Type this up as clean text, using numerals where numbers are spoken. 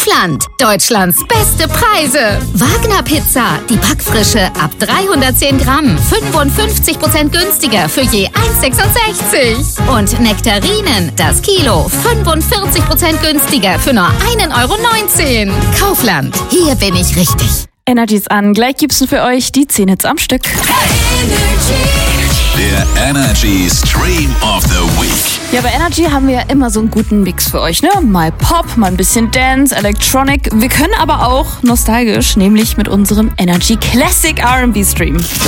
Kaufland. Deutschlands beste Preise. Wagner Pizza, die Backfrische ab 310 Gramm. 55% günstiger für je 1,66 €. Und Nektarinen, das Kilo, 45% günstiger für nur 1,19 €. Kaufland, hier bin ich richtig. Energy ist an. Gleich gibt's für euch die 10 Hits am Stück. Der Energy Stream of the Week. Ja, bei Energy haben wir ja immer so einen guten Mix für euch, ne? Mal Pop, mal ein bisschen Dance, Electronic. Wir können aber auch nostalgisch, nämlich mit unserem Energy Classic R&B Stream.